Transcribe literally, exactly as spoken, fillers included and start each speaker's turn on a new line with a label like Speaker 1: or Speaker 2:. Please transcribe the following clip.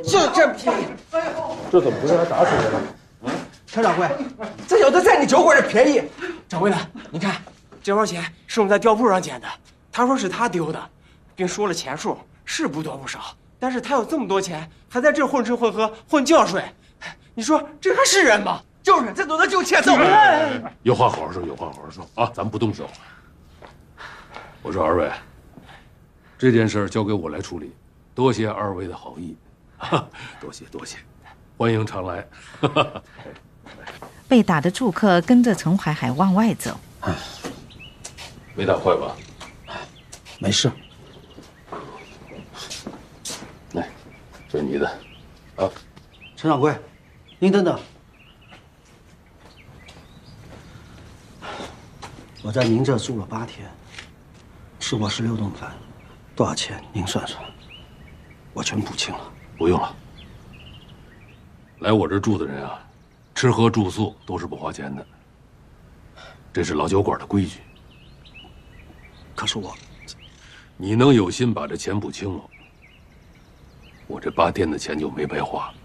Speaker 1: 就这么便宜。
Speaker 2: 哎呦，这怎么不是还打死人了？
Speaker 1: 嗯，陈掌柜，这有的在你酒馆这便宜。掌柜的，你看，这包钱是我们在吊铺上捡的，他说是他丢的，并说了钱数，是不多不少。但是他有这么多钱，还在这混吃混喝混觉睡，你说这还是人吗？就是，这都能就欠揍。
Speaker 2: 有话好好说，有话好好说啊！咱不动手。我说二位，这件事交给我来处理，多谢二位的好意，多谢多谢，欢迎常来。
Speaker 3: 被打的住客跟着陈怀海往外走，
Speaker 2: 没打坏吧？
Speaker 1: 没事。
Speaker 2: 来，这是你的，啊，
Speaker 1: 陈掌柜，您等等。我在您这住了八天，吃过十六顿饭，多少钱？您算算，我全补清了。
Speaker 2: 不用了。来我这住的人啊，吃喝住宿都是不花钱的，这是老酒馆的规矩。
Speaker 1: 可是我，
Speaker 2: 你能有心把这钱补清了，我这八天的钱就没白花。